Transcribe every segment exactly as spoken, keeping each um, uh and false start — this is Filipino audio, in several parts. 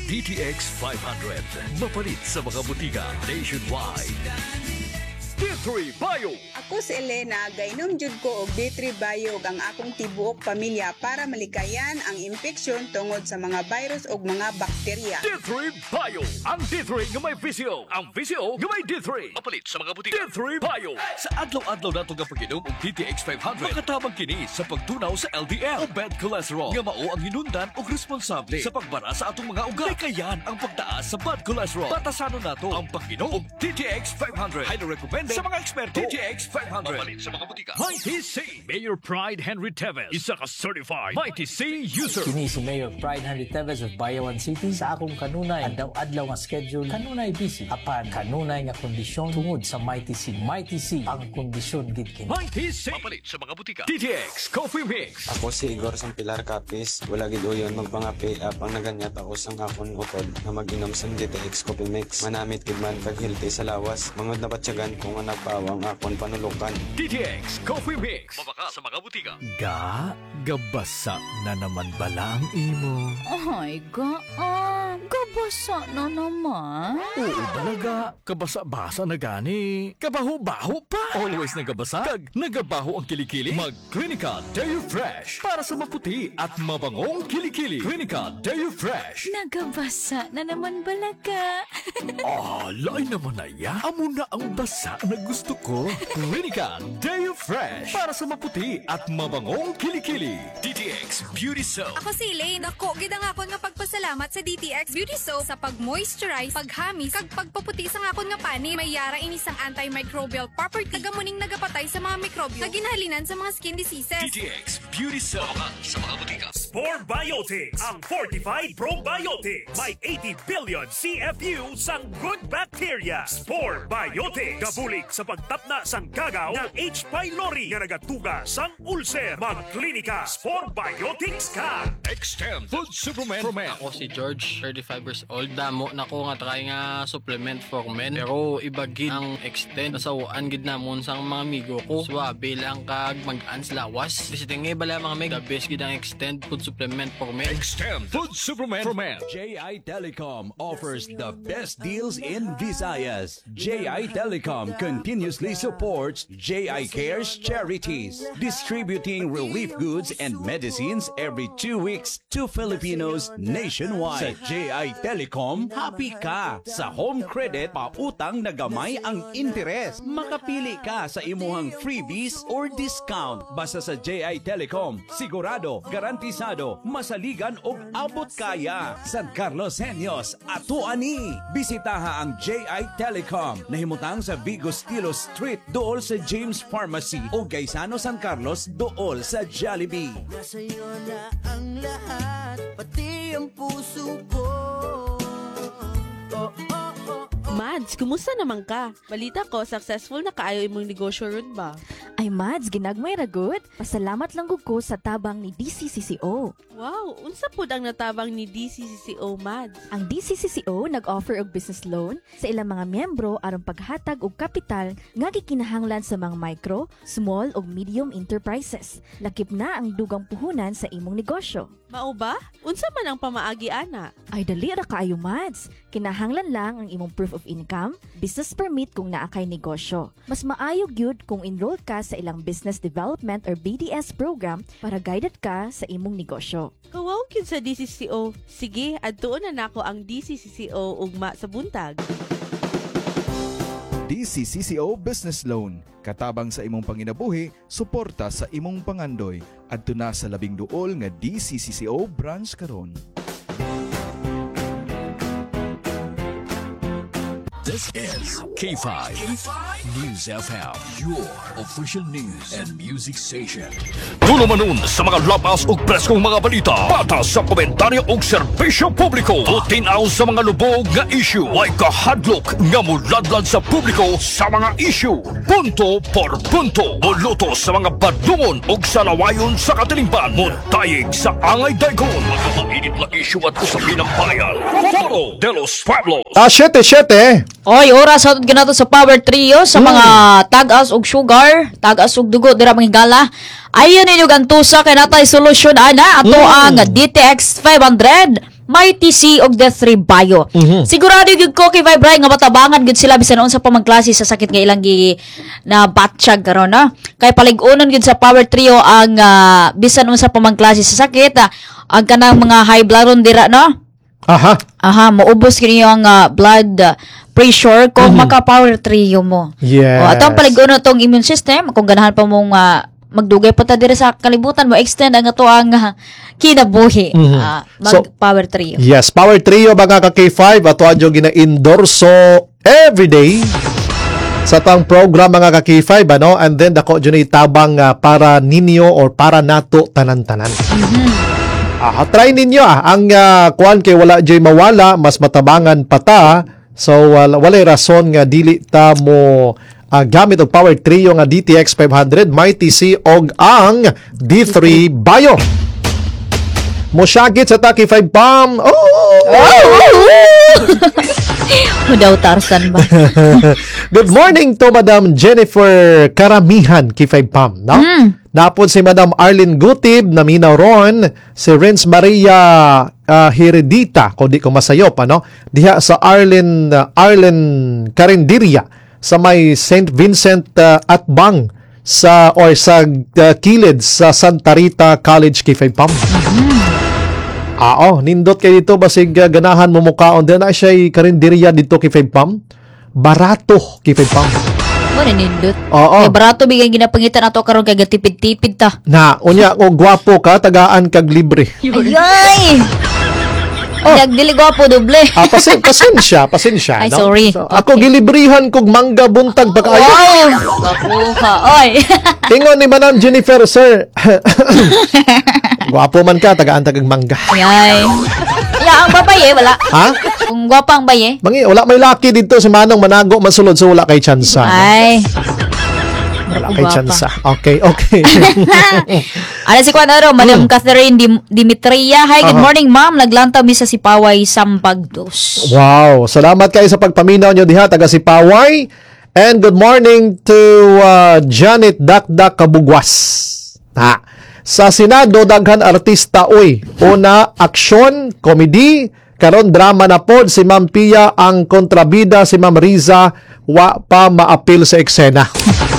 D T X five hundred. Mapalit sa mga butika nationwide. D three Bio. Ako si Elena, gainom jud ko og D three Bio ang akong tibuok pamilya para malikayan ang infeksyon tungod sa mga virus ug mga bakterya. D three Bio. Ang D three nga may V C O. Ang V C O nga may D three. Mapalit sa mga butika. D three Bio. Sa adlaw-adlaw nato nga pag-inom og D T X five hundred, makatabang kini sa pagtunaw sa L D L o bad cholesterol nga mao ang hinundan og responsable sa pagbara sa atong mga ugat. Likayan ang pagtaas sa bad cholesterol. Batasanon nato ang pag-inom og D T X five hundred. Highly recommended sa mga eksperto. D T X five hundred. Mapalit sa mga butika. Mighty C. Mayor Pride Henry Teves. Isa ka certified Mighty C user. Kini si Mayor Pride Henry Teves of Bayawan City. Sa akong kanunay, adlaw-adlaw nga schedule, kanunay busy. Apan, kanunay nga kondisyon tungod sa Mighty C. Mighty C, ang kondisyon gid kini. Mighty C. Mapalit sa mga butika. D T X Coffee Mix. Ako si Igor Sampilar Capis. Wala gid uyon magpangapi apang naganyat ako sang akon utod na mag-inom sang D T X Coffee Mix. Manamit gid man kag healthy sa lawas. Mangod na batyagan kung nga nagpawang akon panulukan. D T X Coffee Mix. Mabaka sa mga butika. Ga, gabasa na naman bala ang imo. Ay, ga, ah, gabasa na naman. Oo talaga, kabasa-basa na gani. Kabaho-baho pa. Always nagabasa, kag nagabaho ang kilikili. Mag Clinica Deo Fresh para sa maputi at mabangong kilikili. Clinica Deo Fresh. Nagabasa na naman balaga. Ah, lain naman na ya. Amo na ang basa na gusto ko. Clinica Deo Fresh para sa maputi at mabangong kilikili. D T X Beauty Soap. Ako si Elaine. Ako, gidang ako nga pagpasalamat sa D T X Beauty Soap sa pag-moisturize, paghamis, kag pagpaputi sa akon nga pani. May yara ini sang antimicrobial property. Kagamuning nagapatay sa mga mikrobyo na ginahalinan sa mga skin diseases. D T X Beauty Soap sa mga butika. Spore Biotics, ang fortified probiotics. May eighty billion C F U sang good bacteria. Spore Biotics. Gabulig sa pagtapna sang kagaw ng H. pylori nga nagatuga sang ulcer. Mag-klinika Spore Biotics ka. Extend Food Supplement for Men. Ako si George, thirty-five years old. Damo na ko nga try nga supplement for men. Pero ibagid ang extend. Nasawaan gid namon sang mga amigo ko. Swabe lang kag mag-ans lawas. Kasi tingay bala mga meg, the best gid ang extend food supplement for men. Extend Food Supplement for Men. J I Telecom offers the best deals in Visayas. J I Telecom continuously supports J I Cares Charities, distributing relief goods and medicines every two weeks to Filipinos nationwide. Sa J I Telecom, happy ka! Sa home credit, pautang na gamay ang interes. Makapili ka sa imuhang freebies or discount. Basta sa J I Telecom, sigurado, garantisado, masaligan o abot kaya. San Carlos Senyos, ato ani! Bisitaha ang J I Telecom. Nahimutang sa Vigo Stilo Street, dool sa James Pharmacy o Gaisano San Carlos, dool sa Jollibee. Sa'yo na ang lahat, pati ang puso ko. Oh, oh, oh, oh. Mads, kumusta naman ka? Balita ko, successful na kaayo imong negosyo ron ba? Ay Mads, ginagmay ragot. Pasalamat lang gud ko sa tabang ni D C C C O. Wow, unsa pud ang natabang ni D C C C O, Mads? Ang D C C C O nag-offer og business loan sa ilang mga miyembro aron paghatag og kapital nga gikinahanglan sa mga micro, small ug medium enterprises. Lakip na ang dugang puhunan sa imong negosyo. Mao ba? Unsa man ang pamaagi ana? Ay dali ra kaayo, Mads. Kinahanglan lang ang imong proof of income, business permit kung naa kay negosyo. Mas maayo gyud kung enroll ka sa ilang business development or B D S program para guided ka sa imong negosyo. Kawaw gyud sa D C C O. Sige, adtuon na nako ang D C C C O ugma sa buntag. D C C C O Business Loan. Katabang sa imong panginabuhi, suporta sa imong pangandoy. Adto na sa labing duol nga D C C C O branch karon. This is K five News F M, your official news and music station. Dulo manon sa mga lapas ug preskong mga balita, patas sa komentaryo ug serbisyo publiko, tutinaw sa mga lubog nga issue, way kahadlok nga muladlad sa publiko sa mga issue, punto por punto, buluto sa mga badungon ug salawayon sa katilingban, muntayig sa angay daygon, mga mainit na issue at usapin ng bayan. Foro de los Pueblos. Ah, siyete, siyete. Oy, oras sa ginato sa Power Trio sa mga tagas og sugar, tagas og dugo dira mga gala. Ayon ninyo gantusa kay natay solusyon ana ato mm. ang D T X five hundred. Mighty C og Death three Bio. Mhm. Sigurado gyud ko kay Vibe nga matabangan gyud sila bisan unsa pa magklase sa sakit nga ilang gi na batsyag karon no. Kay palig-unon gyud sa Power Trio ang uh, bisan unsa pa magklase sa sakit uh, ang kanang mga high blood dira no. Aha. Aha, maubos kini yung uh, blood uh, pressure kung Mhm. maka-Power Trio mo. Yes. O atong palig-unon tong immune system kung ganahan pa mong uh, magdugay pa ta diri sa kalibutan mo extend ang ato ang uh, kinabuhi. Mhm. Uh, mag So, Power Trio. Yes, Power Trio mga ka K five ato adyo gina-endorso every day sa tang program mga ka K five ano, and then dako dyan itabang uh, para ninyo or para nato tanan-tanan. Ah, try ninyo ah ang uh, kuan kay wala jay mawala, mas matabangan pa ta. So wala walay rason nga dili ta mo uh, gamit og Power Trio nga D T X five hundred, Mighty C og ang D three Bio. Mosyagit sa Taki five Pam. Oh! Daw Tarzan ba? Good morning to Madam Jennifer Karamihan K five Pam, no? Mm. Napod si Madam Arlene Gutib, Naminaw Ron, si Renz Maria uh, Heredita, kung di ko masayop, ano? Diha sa Arlen uh, Arlen Carinderia sa may Saint Vincent uh, Atbang sa or sa uh, kilid sa Santa Rita College K five Pam. Ah, oh, nindot kay dito basig uh, ganahan mo mukaon din na siya karinderya dito kay five Pam. Barato kay five Pam. Mo nindot. Oo. Kay barato bigay ginapangitan ato karon kay gatipid-tipid ta. Na, unya ko gwapo ka, tagaan kag libre. Ay! Oh. Dili gwapo doble. Ah, pasen, pasensya, pasensya. Ay, no? sorry. So, ako gilibrihan kog mangga buntag pagkaayo. Wow! Gwapo ka. Oy. Tingon ni Madam Jennifer, sir. Gwapo man ka, tagaan tagag mangga. Ay. Ya, ang babaye, wala. Ha? Kung gwapa ang baye. Mangi, wala may laki dito si Manong Manago masulod so wala kay tsansa. Ay. Wala kay tsansa. Okay, okay. Ano si Kwan Aro, Madam Mm. Catherine Dim- Dimitria. Hi, good Aha. morning, ma'am. Naglantaw mi sa Sipaway, Sampagdos. Wow, salamat kayo sa pagpaminaw nyo diha, taga si Paway. And good morning to uh, Janet Dakdak Kabugwas. Ha. Sa Senado, daghan artista, uy. Una, aksyon, komedi, karon drama na pod, si Ma'am Pia ang kontrabida, si Ma'am Riza, wa pa maapil sa eksena.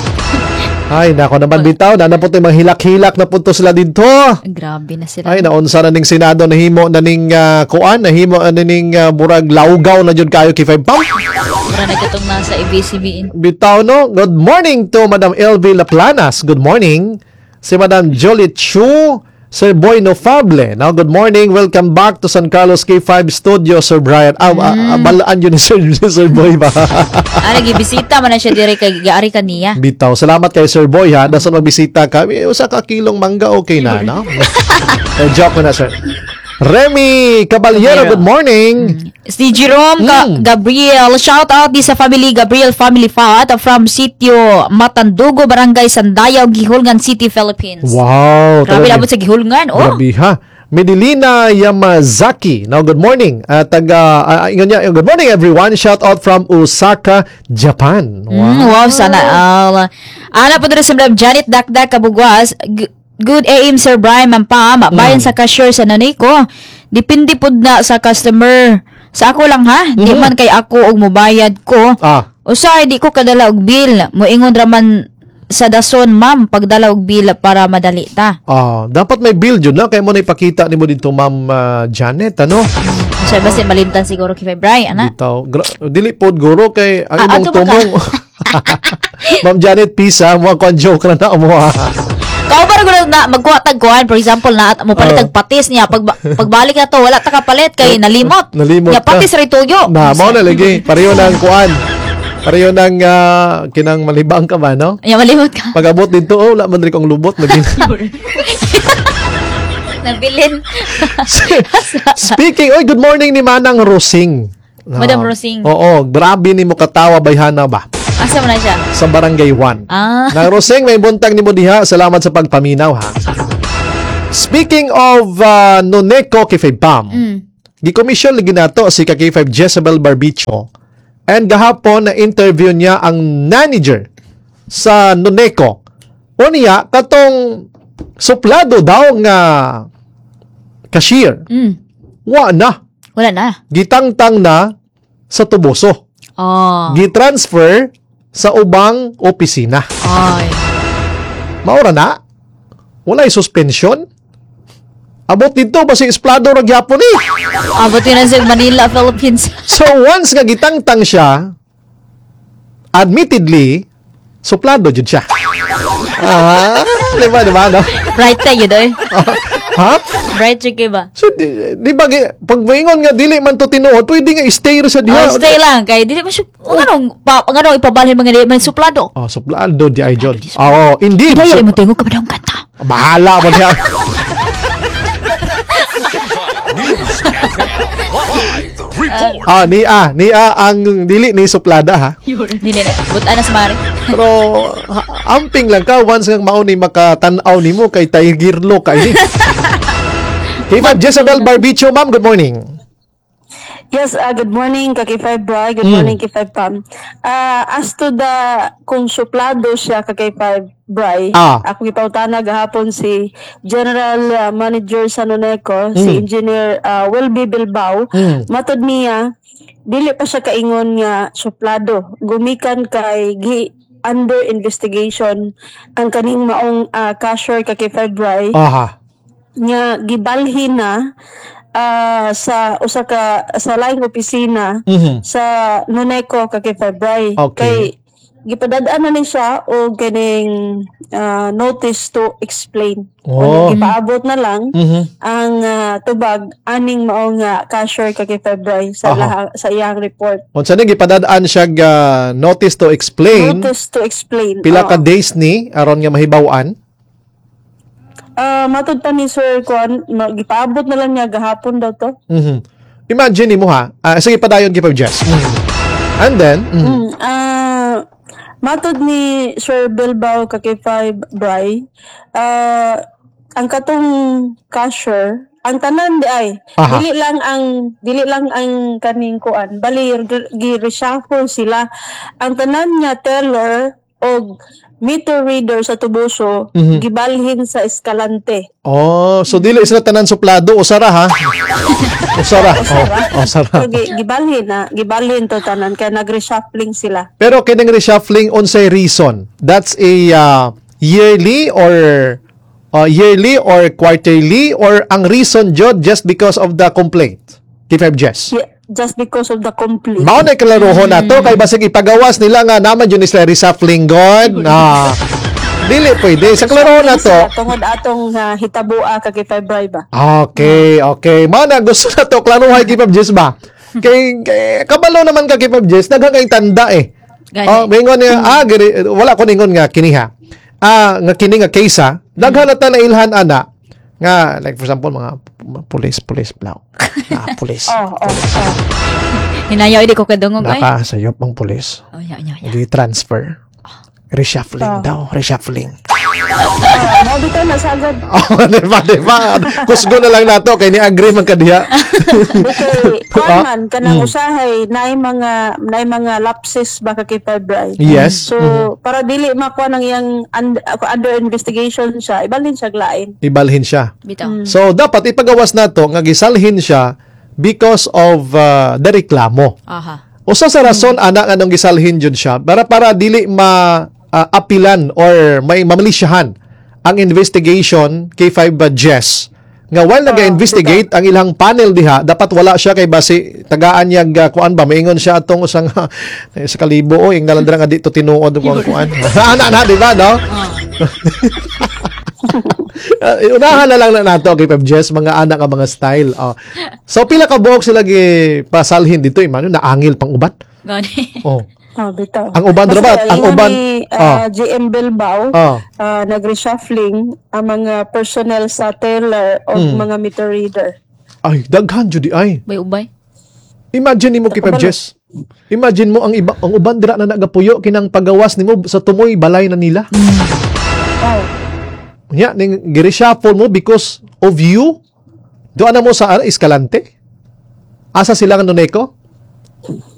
Ay, nako naman bitaw, na po mga hilak-hilak na punto sila dito. Grabe na sila. Ay, naunsa na ning Senado, nahimo na ning uh, kuan, nahimo na ning uh, murag laugaw na jud kayo kay five Pam. Mura na katong nasa A B C B N. Bitaw no. Good morning to Madam L V Laplanas. Good morning. Si Madam Jolie Chu, Sir Boy Nofable. Now, good morning. Welcome back to San Carlos K five Studio, Sir Brian. Ah, mm. ah, balaan yun ni Sir, Sir Boy ba? Ah, nagibisita man na siya dire kay gaari kaniya. Bitaw. Salamat kay Sir Boy ha. Dasan magbisita kami. Usa ka kilong mangga okay na, no? eh, joke ko na, sir. Remy Caballero, good morning. Si Jerome Ga- Gabriel, shout out di sa family Gabriel Family Fat from Sitio Matandugo, Barangay Sandayaw, Gihulngan City, Philippines. Wow. Grabe talaga. labot sa Gihulngan. Oh. Grabe ha. Medilina Yamazaki. Now, good morning. Uh, taga, uh, ingon niya, good morning everyone. Shout out from Osaka, Japan. Wow. Mm, wow, sana all. Ana po dito sa Madam Janet Dakdak Kabugwas. G- Good A M Sir Brian Mampam. Bayan Mm. sa cashier sa nanay ko. Depende po na sa customer. Sa ako lang ha. Di Mhm. man kay ako og mobayad ko. Ah. Usa di ko kadala og bill. Moingon ra man sa dason ma'am pagdala og bill para madali ta. Ah, dapat may bill yun na. Kaya mo na ipakita ni mo dito, Ma'am uh, Janet. Ano? Sa basin malimtan siguro kay Brian ana. Bitaw. Gra- dili po guro kay ang Ah, imong ato ba ka? tumong. Ma'am Janet, pisa. Mga kwan joke na na mo ha. Kao para ko na magkuha tag kuan for example na at mo palit tag patis niya pag pagbalik na to wala ta kapalit kay nalimot. Nalimot Ya patis ray tuyo. Na, mao na lagi. Pareho ng kuan. Pareho ng uh, kinang malibang ka ba, no? Ya malimot ka. Pag-abot dito, oh, wala man rin kong lubot. Naging... Nabilin. Speaking, oy, good morning ni Manang Rosing. Madam Rosing. Oo, grabe ni mo katawa bayhana ba? Asa man na siya? Sa Barangay one. Ah. Nang Rosing, may buntag ni mo diha. Salamat sa pagpaminaw, ha? Speaking of uh, Noneko K five Pam, Mm. gikomisyon lagi nato si K five Jezebel Barbicho. And gahapon na interview niya ang manager sa Noneko. O niya, katong suplado daw nga cashier. Mm. Wa na. Wala na. Gitangtang na sa tuboso. Oh. Gitransfer sa ubang opisina. Ay. Maura na. Walay suspension. Abot dito ba si Esplado ra gyapon eh. Abot yun na sa Manila, Philippines. So once nga gitangtang siya, admittedly, suplado jud siya. Ah, di ba, di ba, no? Bright tayo doy. Ha? Bright trick ba? So, di, di ba, pag maingon nga, dili man to tinuod, pwede nga stay ra sa diha. Oh, stay lang. Kaya dili man siya, anong, pa, anong ipabalhin mga di, may suplado. Oh, suplado di ay John. Oo, oh, indeed. Dahil mo tingog ka ba ng kanta? Bahala mo diya. Ah, ni A, ni A ang dili ni suplada ha. Dili na. Buta na sa mari. Pero ha, amping lang ka once nga mao ni makatan-aw nimo kay Tigirlo kay. Hey, Ma'am Jezebel Barbicho, ma'am, good morning. Yes, uh, good morning, Kaki Five Bri. Good Mm. morning, Kaki Five Pam. Uh, as to the, kung suplado siya, Kaki Five Bri, Ah. ako ipautana gahapon si General uh, Manager sa Noneco, Mm. si Engineer uh, Wilby Bilbao. Mm. Matod niya, dili pa siya kaingon nga suplado. Gumikan kay gi under investigation ang kaning maong uh, cashier, Kaki Five Bri. Aha. Nga gibalhin na ah, sa usa ka sa laing opisina Mhm. sa Noneco kay February. Okay. Kay gipadadaan na ni siya og kaning ah, notice to explain. Oh. Kung gipaabot na lang Mhm. ang ah, tubag aning mao nga cashier kay February sa Aha. laha, sa iyang report. Unsa ni gipadadaan siya ga notice to explain Notice to explain. pila ka Oo. days ni aron nga mahibaw-an? Ah, matud pa ni Sir Kwan, ma- gipaabot na lang niya gahapon daw to. Mhm. Imagine mo ha. Ah, sige padayon gyud Jess. Mhm. And then, mhm. Mm, ah, matod ni Sir Bilbao kay Five Bri, ah, ang katong cashier, ang tanan di ay Aha. dili lang ang dili lang ang kaning kuan, bali gi-reshuffle sila. Ang tanan niya teller og meter reader sa tubuso Mhm. gibalhin sa Escalante. Oh, so dili sila tanan suplado usara ha. Usara. Oh, usara. So, gi- gibalhin na, gibalhin to tanan kaya nag-reshuffling sila. Pero kining reshuffling unsay reason? That's a uh, yearly or uh, yearly or quarterly or ang reason jud just because of the complaint? K five Jess. Yeah, just because of the complaint. Mao na klarohon nato kay basig ipagawas nila nga naman yun sila reshuffling god. Ah. Dili pwede sa klarohon nato. Tungod atong uh, hitabua kay February ba? Okay, okay. Mao na gusto na to klaruhay kay Pab Jess ba? Kay, kay kabalo naman ka kay Pab Jess daghang kay tanda eh. Gani. Oh, mingon niya ah giri, wala ko ningon nga kini ha. Ah nga kini nga case ha. Daghan na ta na ilhan ana nga like for example mga police police blaw. Ah, police. Oh, oh, oh. Hinayaw di ko kadungog ay. Naka sayop ang police. Oh, ya, ya, ya. Di-transfer. Reshuffling Oh. daw, reshuffling. Ah, mao bitaw na sagad. Oh, di ba, di ba? Kusgo na lang nato kay ni agree man kadiha. Okay, kuan man kanang Mm. usahay naay mga naay mga lapses ba kay February. Yes. So Mhm. para dili makuha nang iyang und- under investigation siya, ibalhin siya glain. Ibalhin siya. Bitaw. So dapat ipagawas nato nga gisalhin siya because of uh, the reklamo. Aha. Usa sa rason ana nga nung gisalhin jud siya para para dili ma uh, apilan or may mamilisyahan ang investigation kay five Jess nga while naga-investigate ang ilang panel diha dapat wala siya kay base tagaan yag uh, kuan ba maingon siya atong usang uh, sa kalibo o ing nalandra nga dito tinuod kuan kuan ana na di ba no. Uh, unahan na lang na nato kay Pep Jess mga anak nga mga style. Oh. So pila ka buok sila gi pasalhin dito imano naangil pang uban. Gani. Oh. Oh, bitaw. Ang uban Basta rabat, ang ingon uban ni ah. uh, G M Bilbao, Ah. uh, nag-reshuffling ang mga personnel sa teller o Mm. mga meter reader. Ay, daghan jud di ay. Bay ubay. Imagine nimo kay Pep Jess. Imagine mo ang iba ang uban dira na nagapuyo kinang pagawas nimo sa tumoy balay na nila. Oh. Ya, ning gi-reshuffle mo because of you. Do ana mo sa ano, Escalante? Asa sila nga Noneco?